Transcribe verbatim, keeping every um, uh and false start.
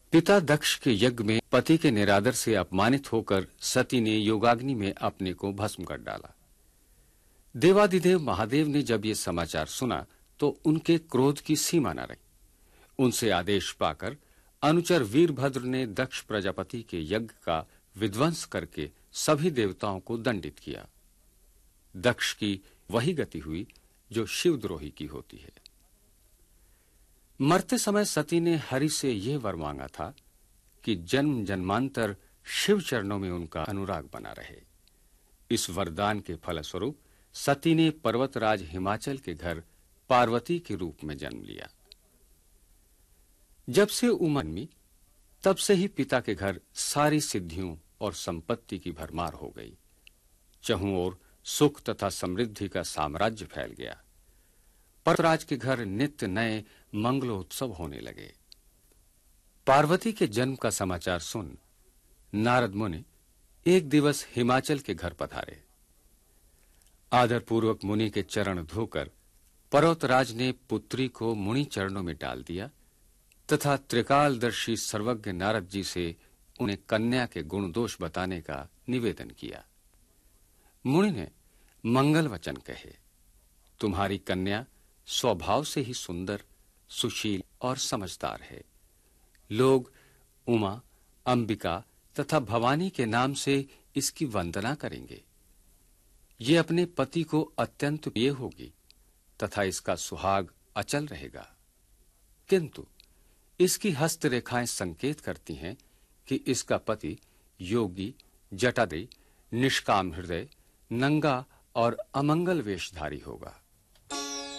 पिता दक्ष के यज्ञ में पति के निरादर से अपमानित होकर सती ने योगाग्नि में अपने को भस्म कर डाला। देवादिदेव महादेव ने जब ये समाचार सुना तो उनके क्रोध की सीमा न रही। उनसे आदेश पाकर अनुचर वीरभद्र ने दक्ष प्रजापति के यज्ञ का विध्वंस करके सभी देवताओं को दंडित किया। दक्ष की वही गति हुई जो शिवद्रोही की होती है। मरते समय सती ने हरि से यह वर मांगा था कि जन्म जन्मांतर शिव चरणों में उनका अनुराग बना रहे। इस वरदान के फलस्वरूप सती ने पर्वतराज हिमाचल के घर पार्वती के रूप में जन्म लिया। जब से उम्र में तब से ही पिता के घर सारी सिद्धियों और संपत्ति की भरमार हो गई। चहुं ओर सुख तथा समृद्धि का साम्राज्य फैल गया। पर्वतराज के घर नित्य नए मंगलोत्सव होने लगे। पार्वती के जन्म का समाचार सुन नारद मुनि एक दिवस हिमाचल के घर पधारे। आदरपूर्वक मुनि के चरण धोकर पर्वतराज ने पुत्री को मुनि चरणों में डाल दिया तथा त्रिकालदर्शी सर्वज्ञ नारद जी से उन्हें कन्या के गुण दोष बताने का निवेदन किया। मुनि ने मंगल वचन कहे, तुम्हारी कन्या स्वभाव से ही सुंदर, सुशील और समझदार है। लोग उमा, अंबिका तथा भवानी के नाम से इसकी वंदना करेंगे। ये अपने पति को अत्यंत प्रिय होगी तथा इसका सुहाग अचल रहेगा। किंतु इसकी हस्तरेखाएं संकेत करती हैं कि इसका पति योगी, जटाधारी, निष्काम हृदय, नंगा और अमंगल वेशधारी होगा।